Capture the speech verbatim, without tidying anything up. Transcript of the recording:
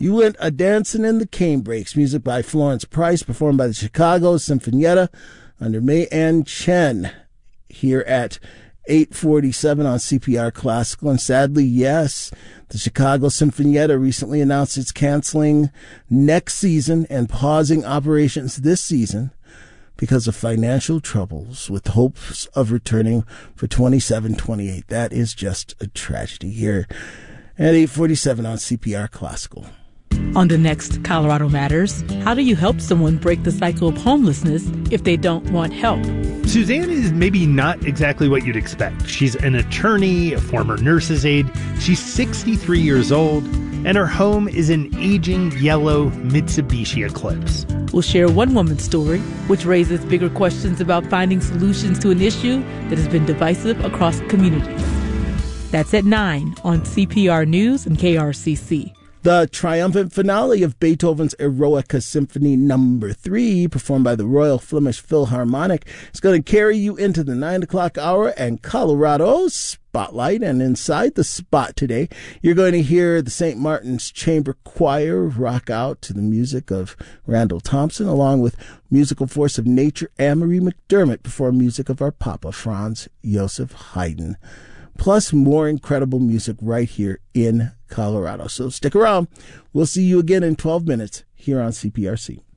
You went a dancing in the cane breaks. Music by Florence Price, performed by the Chicago Sinfonietta under May Ann Chen here at eight forty-seven on C P R Classical. And sadly, yes, the Chicago Sinfonietta recently announced it's canceling next season and pausing operations this season because of financial troubles, with hopes of returning for twenty-seven twenty-eight. That is just a tragedy here at eight forty-seven on C P R Classical. On the next Colorado Matters, how do you help someone break the cycle of homelessness if they don't want help? Suzanne is maybe not exactly what you'd expect. She's an attorney, a former nurse's aide. She's sixty-three years old, and her home is an aging yellow Mitsubishi Eclipse. We'll share one woman's story, which raises bigger questions about finding solutions to an issue that has been divisive across communities. That's at nine on C P R News and K R C C. The triumphant finale of Beethoven's Eroica Symphony Number three, performed by the Royal Flemish Philharmonic, is going to carry you into the nine o'clock hour and Colorado's Spotlight. And inside the spot today, you're going to hear the Saint Martin's Chamber Choir rock out to the music of Randall Thompson, along with musical force of nature Anne-Marie McDermott perform music of our Papa, Franz Joseph Haydn. Plus more incredible music right here in Colorado. So stick around. We'll see you again in twelve minutes here on C P R C.